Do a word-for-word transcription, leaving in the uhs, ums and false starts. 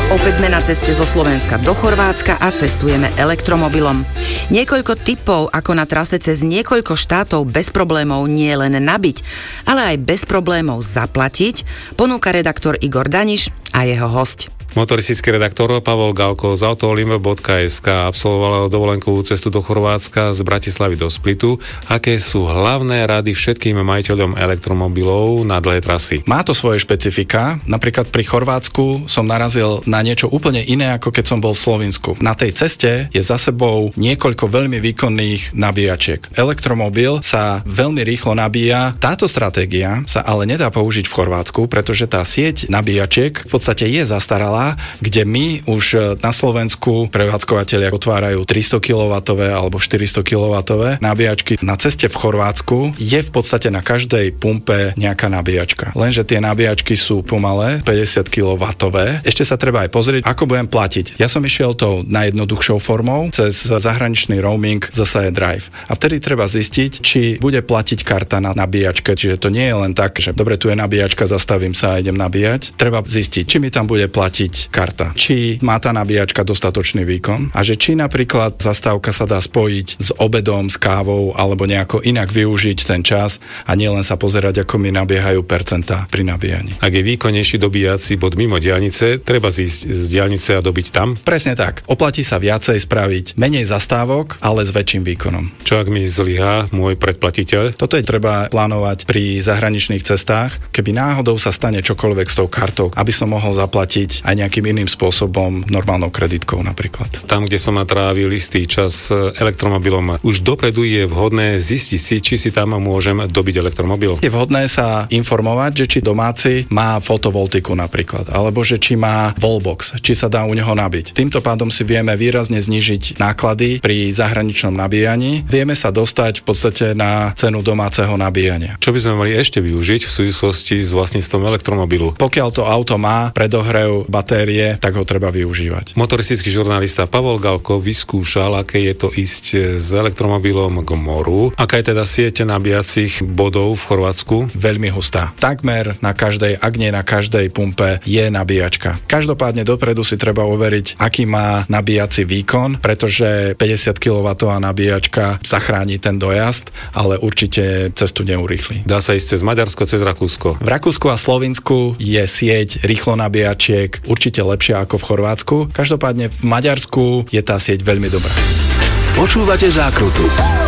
Opäť sme na ceste zo Slovenska do Chorvátska a cestujeme elektromobilom. Niekoľko tipov, ako na trase cez niekoľko štátov bez problémov nie len nabiť, ale aj bez problémov zaplatiť, ponúka redaktor Igor Daniš a jeho hosť. Motoristický redaktor Pavol Galko z autoolimbe bodka es ká absolvoval dovolenkovú cestu do Chorvátska z Bratislavy do Splitu. Aké sú hlavné rady všetkým majiteľom elektromobilov na dlhé trasy? Má to svoje špecifika. Napríklad pri Chorvátsku som narazil na niečo úplne iné, ako keď som bol v Slovensku. Na tej ceste je za sebou niekoľko veľmi výkonných nabíjačiek. Elektromobil sa veľmi rýchlo nabíja. Táto stratégia sa ale nedá použiť v Chorvátsku, pretože tá sieť nabíjačiek v podstate je zastaralá, kde my už na Slovensku prevádzkovateľia otvárajú tristo kilowattové alebo štyristo kilowattové nabíjačky. Na ceste v Chorvátsku je v podstate na každej pumpe nejaká nabíjačka. Lenže tie nabíjačky sú pomalé, päťdesiat kilowattové. Ešte sa treba aj pozrieť, ako budem platiť. Ja som išiel tou najjednoduchšou formou cez zahraničný roaming zasa je Drive. A vtedy treba zistiť, či bude platiť karta na nabíjačke. Čiže to nie je len tak, že dobre, tu je nabíjačka, zastavím sa a idem nabíjať. Treba zistiť, či mi tam bude platiť karta. Či má tá nabíjačka dostatočný výkon a že či napríklad zastávka sa dá spojiť s obedom, s kávou alebo nejako inak využiť ten čas a nielen sa pozerať, ako mi nabiehajú percentá pri nabíjaní. Ak je výkonnejší dobíjací bod mimo diaľnice, treba zísť z diaľnice a dobiť tam? Presne tak. Oplatí sa viacej spraviť menej zastávok, ale s väčším výkonom. Čo ak mi zlyhá môj predplatiteľ? Toto je treba plánovať pri zahraničných cestách. Keby náhodou sa stane čokoľvek s tou kartou, aby som mohol zaplatiť aj nejakým iným spôsobom, normálnou kreditkou napríklad. Tam, kde som natrávil istý čas elektromobilom, už dopredu je vhodné zistiť si, či si tam môžem dobiť elektromobil. Je vhodné sa informovať, že či domáci má fotovoltiku napríklad, alebo že či má wallbox, či sa dá u neho nabiť. Týmto pádom si vieme výrazne znížiť náklady pri zahraničnom nabíjaní. Vieme sa dostať v podstate na cenu domáceho nabíjania. Čo by sme mali ešte využiť v súvislosti s vlastníctvom elektromobilu? Pokiaľ to auto má predohrev batérie, tak ho treba využívať. Motoristický žurnalista Pavol Galko vyskúšal, aké je to ísť s elektromobilom k moru. Aká je teda sieť nabíjacích bodov v Chorvátsku? Veľmi hustá. Takmer na každej, ak nie na každej pumpe je nabíjačka. Každopádne dopredu si treba overiť, aký má nabíjací výkon, pretože päťdesiat kilowattov nabíjačka zachráni ten dojazd, ale určite cestu neurýchli. Dá sa ísť cez Maďarsko, cez Rakúsko. V Rakúsku a Slovinsku je sieť rýchlo nabíjačiek určite lepšia ako v Chorvátsku. Každopádne v Maďarsku je tá sieť veľmi dobrá. Počúvate Zákrutu.